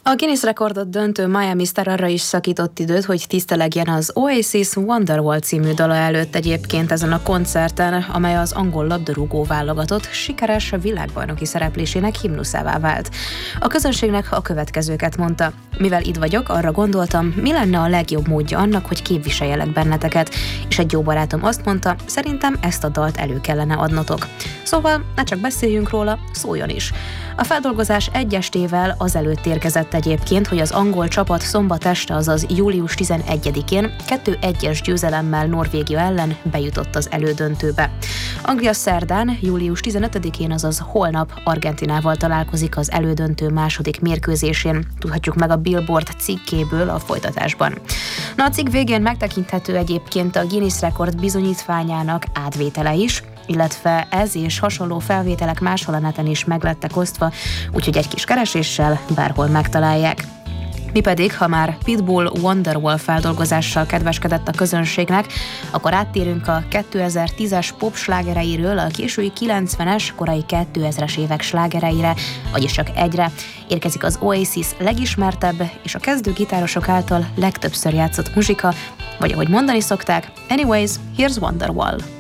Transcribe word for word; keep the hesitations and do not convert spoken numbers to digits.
A Guinness rekordot döntő Miami Star arra is szakított időt, hogy tisztelegjen az Oasis Wonderwall című dala előtt egyébként ezen a koncerten, amely az angol labdarúgó válogatott sikeres világbajnoki szereplésének himnuszává vált. A közönségnek a következőket mondta: mivel itt vagyok, arra gondoltam, mi lenne a legjobb módja annak, hogy képviseljelek benneteket, és egy jó barátom azt mondta, szerintem ezt a dalt elő kellene adnotok. Szóval ne csak beszéljünk róla, szóljon is. A feldolgozás egy estével azelőtt érkezett egyébként, hogy az angol csapat szombat este, azaz július tizenegyedikén kettő egyes győzelemmel Norvégia ellen bejutott az elődöntőbe. Anglia szerdán, július tizenötödikén, azaz holnap Argentinával találkozik az elődöntő második mérkőzésén. Tudhatjuk meg a Billboard cikkéből a folytatásban. Na, a cikk végén megtekinthető egyébként a Guinness rekord bizonyítványának átvétele is, illetve ez és hasonló felvételek máshol a neten is meglettek osztva, úgyhogy egy kis kereséssel bárhol megtalálják. Mi pedig, ha már Pitbull Wonderwall feldolgozással kedveskedett a közönségnek, akkor áttérünk a kétezer-tízes pop slágereiről a késői kilencvenes, korai kétezres évek slágereire, vagyis csak egyre. Érkezik az Oasis legismertebb és a kezdő gitárosok által legtöbbször játszott muzsika, vagy ahogy mondani szokták, anyways, here's Wonderwall.